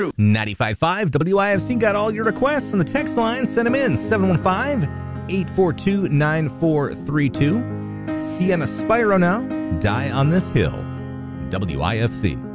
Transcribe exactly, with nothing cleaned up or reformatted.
true. ninety-five point five W I F C got all your requests on the text line. Send them in. seven one five, eight four two, nine four three two. Sienna Spyro now. Die on This Hill. W I F C.